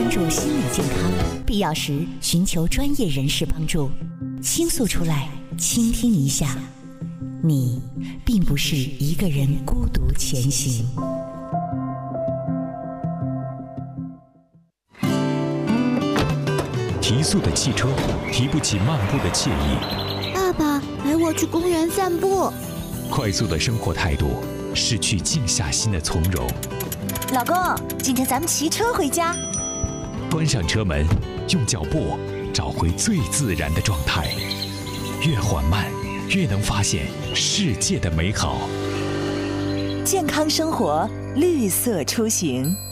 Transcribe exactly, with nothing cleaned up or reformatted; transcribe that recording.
关注心理健康，必要时寻求专业人士帮助。倾诉出来，倾听一下，你并不是一个人孤独前行。 提速的汽车提不起漫步的惬意。 爸爸，陪我去公园散步。 快速的生活态度失去静下心的从容。 老公，今天咱们骑车回家。 关上车门，用脚步找回最自然的状态。越缓慢，越能发现世界的美好。 健康生活，绿色出行。